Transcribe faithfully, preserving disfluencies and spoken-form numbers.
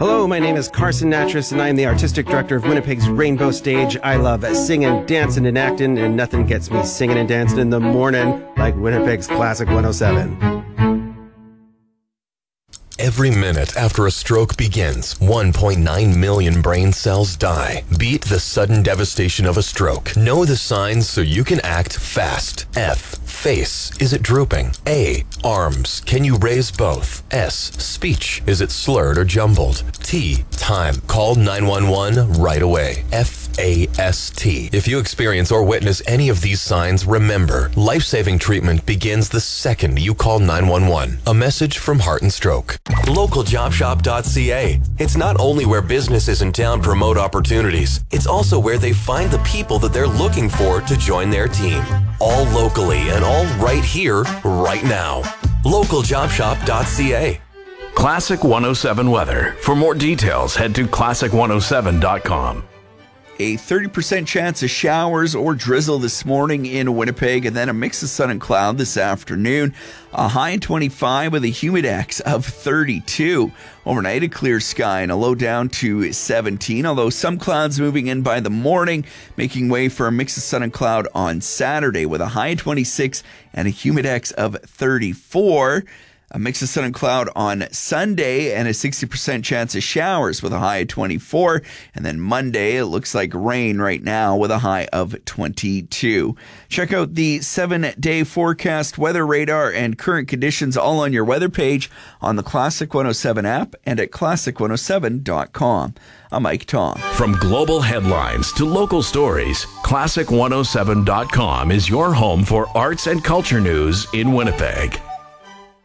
Hello, my name is Carson Natras, and I'm the artistic director of Winnipeg's Rainbow Stage. I love singing, dancing, and acting, and nothing gets me singing and dancing in the morning like Winnipeg's Classic one oh seven. Every minute after a stroke begins, one point nine million brain cells die. Beat the sudden devastation of a stroke. Know the signs so you can act fast. F. Face. Is it drooping? A. Arms. Can you raise both? S. Speech. Is it slurred or jumbled? T. Time. Call nine one one right away. F. A S T. If you experience or witness any of these signs, remember, life-saving treatment begins the second you call nine one one. A message from Heart and Stroke. local job shop dot c a. It's not only where businesses in town promote opportunities, it's also where they find the people that they're looking for to join their team. All locally and all right here, right now. local job shop dot c a. Classic one oh seven weather. For more details, head to classic one oh seven dot com. A thirty percent chance of showers or drizzle this morning in Winnipeg, and then a mix of sun and cloud this afternoon. A high in twenty-five with a humidex of thirty-two. Overnight, a clear sky and a low down to seventeen, although some clouds moving in by the morning, making way for a mix of sun and cloud on Saturday with a high in twenty-six and a humidex of thirty-four. A mix of sun and cloud on Sunday and a sixty percent chance of showers with a high of twenty-four. And then Monday, it looks like rain right now with a high of twenty-two. Check out the seven-day forecast, weather radar, and current conditions all on your weather page on the Classic one oh seven app and at classic one oh seven dot com. I'm Mike Tom. From global headlines to local stories, classic one oh seven dot com is your home for arts and culture news in Winnipeg.